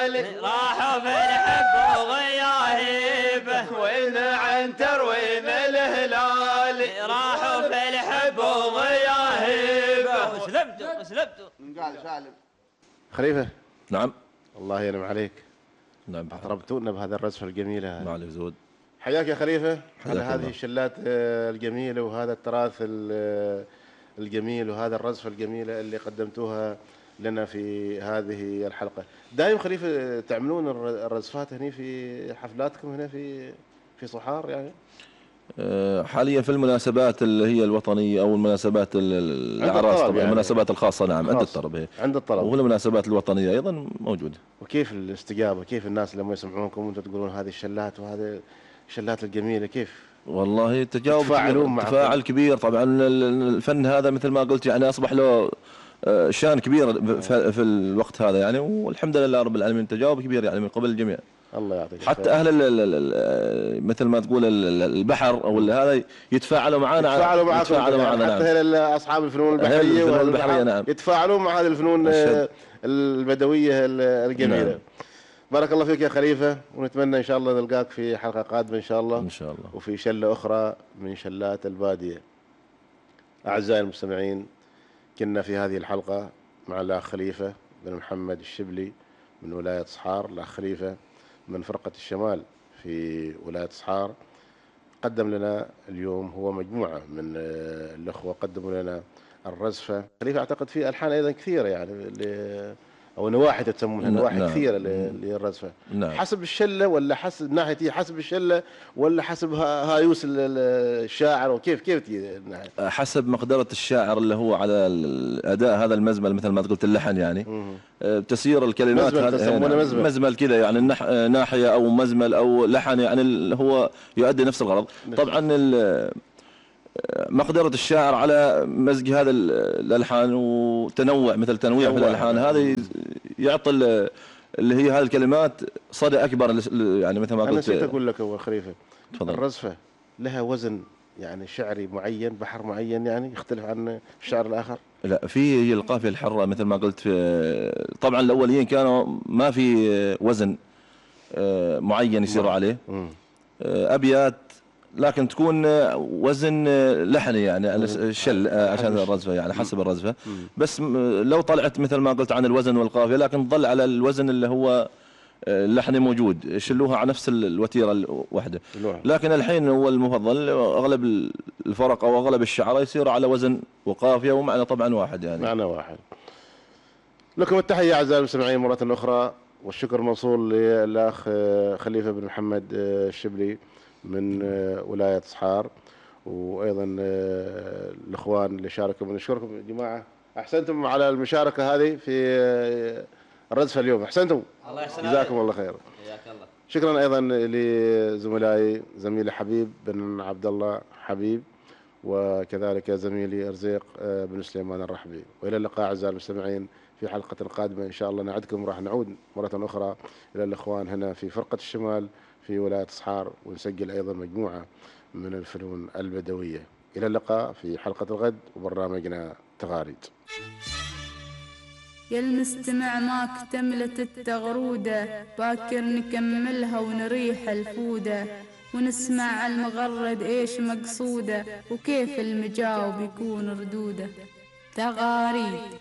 راحوا في الحب وغياهيبه وين عنتر وين الهلال، راحوا في الحب وغياهيبه. اسلمتوا من قال سالم خليفه. نعم الله ينعم عليك. نعم اطربتونا بهذا الرزفه الجميله. ما عليك زود. حياك يا خليفه على هذه الله. الشلات الجميله وهذا التراث الجميل وهذا الرزفه الجميله اللي قدمتوها لنا في هذه الحلقه. دائما خليفه تعملون الرزفات هنا في حفلاتكم هنا في صحار يعني؟ حاليا في المناسبات اللي هي الوطنيه او المناسبات الاعراس طبعا يعني. المناسبات الخاصه نعم عند الطلب عند الطلب والمناسبات الوطنيه ايضا موجوده. وكيف الاستجابه؟ كيف الناس لما يسمعونكم وانتم تقولون هذه الشلات وهذه الشلات الجميله كيف؟ والله تفاعل كبير طبعا. الفن هذا مثل ما قلت يعني اصبح له شان كبير في الوقت هذا يعني، والحمد لله رب العالمين تجاوب كبير يعني من قبل الجميع. الله يعطيك حتى اهل مثل ما تقول البحر او هذا يتفاعلوا معنا يتفاعلوا معنا حتى اصحاب الفنون البحريه نعم يتفاعلون مع هذه الفنون البدويه الجميله. نعم. بارك الله فيك يا خليفه، ونتمنى ان شاء الله نلقاك في حلقه قادمه ان شاء الله ان شاء الله وفي شله اخرى من شلات الباديه. اعزائي المستمعين، كنا في هذه الحلقه مع الاخ خليفه بن محمد الشبلي من ولايه صحار، الاخ خليفه من فرقة الشمال في ولاية صحار. قدم لنا اليوم هو مجموعة من الأخوة قدموا لنا الرزفة. خليفة أعتقد في ألحان أيضا كثيرة يعني أو نواحي تسمونها نواحي كثيرة للرزفة. نعم. حسب الشلة ولا حسب ناحية حسب الشلة ولا حسب هايوس الشاعر وكيف تجي الناحية؟ حسب مقدرة الشاعر اللي هو على الأداء هذا المزمل مثل ما قلت اللحن يعني. تسير الكلمات مزمل كذا يعني ناحية أو مزمل أو لحن يعني هو يؤدي نفس الغرض. طبعا مقدرة الشاعر على مزج هذا الألحان وتنوع مثل تنويع في الألحان هذه يعطي اللي هي هذه الكلمات صدى أكبر يعني مثل ما قلت. أنا نسيت أقول لك أول خليفة، تفضل. الرزفة لها وزن يعني شعري معين بحر معين يعني يختلف عن الشعر الآخر؟ لا، في القافية الحرة مثل ما قلت طبعا الأوليين كانوا ما في وزن معين يسيروا عليه. أبيات لكن تكون وزن لحني يعني على الشل عشان الرزفة يعني حسب الرزفة. بس لو طلعت مثل ما قلت عن الوزن والقافية لكن تظل على الوزن اللي هو اللحن موجود، يشلوها على نفس الوتيرة الوحدة. لكن الحين هو المفضل أغلب الفرق أو أغلب الشعراء يصير على وزن وقافية ومعنى طبعا واحد يعني. معنى واحد. لكم التحية أعزائي المستمعين مرة أخرى، والشكر موصول للأخ خليفة بن محمد الشبلي من ولاية صحار، وأيضا الإخوان اللي شاركوا. بنشكركم يا جماعة، أحسنتم على المشاركة هذه في الرزفة اليوم، أحسنتم. الله يحسن جزاكم الله خير. حياك الله. شكرا أيضا لزملائي زميلي حبيب بن عبد الله حبيب، وكذلك زميلي أرزيق بن سليمان الرحبي. وإلى اللقاء أعزائي المستمعين في حلقة قادمة إن شاء الله. نعدكم راح نعود مرة أخرى إلى الإخوان هنا في فرقة الشمال في ولاية صحار، ونسجل أيضا مجموعة من الفنون البدوية. إلى اللقاء في حلقة الغد وبرنامجنا تغاريد. يا المستمع ما اكتملت التغرودة، باكر نكملها ونريح الفودة، ونسمع المغرد ايش مقصوده وكيف المجاوب يكون ردوده. تغاريد.